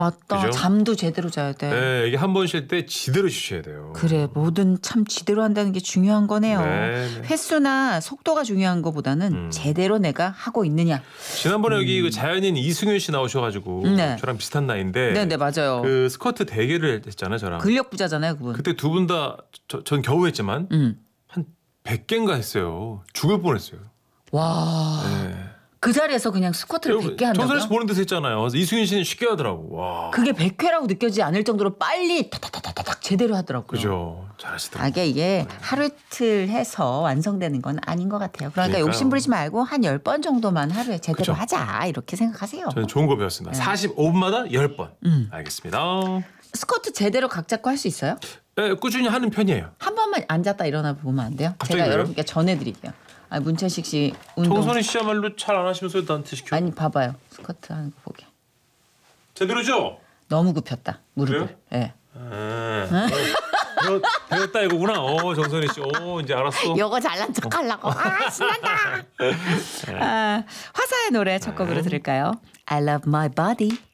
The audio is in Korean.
맞다. 그죠? 잠도 제대로 자야 돼. 네, 이게 한 번 쉴 때 지대로 쉬셔야 돼요. 그래, 뭐든 참 지대로 한다는 게 중요한 거네요. 네, 네. 횟수나 속도가 중요한 것보다는 제대로 내가 하고 있느냐. 지난번에 여기 그 자연인 이승윤 씨 나오셔가지고 네. 저랑 비슷한 나이인데 네, 맞아요. 그 스쿼트 대결을 했잖아요, 저랑. 근력 부자잖아요, 그분. 그때 두 분 다 전 겨우 했지만 한 100개인가 했어요. 죽을 뻔했어요. 와. 네. 그 자리에서 그냥 스쿼트를 100개 한다고요? 정선혜 씨 보는 데서 했잖아요. 그래서 이승윤 씨는 쉽게 하더라고. 와. 그게 100회라고 느껴지지 않을 정도로 빨리 타타타타닥 제대로 하더라고요. 그죠. 잘하시더라고요. 이게 하루 이틀 해서 완성되는 건 아닌 것 같아요. 그러니까 그러니까요. 욕심 부리지 말고 한 10번 정도만 하루에 제대로 그죠. 하자 이렇게 생각하세요. 저는 좋은 거 배웠습니다. 45분마다 10번. 알겠습니다. 스쿼트 제대로 각 잡고 할 수 있어요? 네, 꾸준히 하는 편이에요. 한 번만 앉았다 일어나 보면 안 돼요? 갑자기 제가 왜요? 여러분께 전해드릴게요. 문천식 씨 운동. 정선희 씨야말로 잘 안 하시면서 나한테 시켜. 아니 봐봐요. 스쿼트 하는 거 보게. 제대로죠? 너무 굽혔다. 무릎을. 예. 배웠다 이거구나. 정선희 씨. 이제 알았어. 요거 잘난 척 하려고. 신난다. 화사의 노래 첫 곡으로 들을까요? I love my body.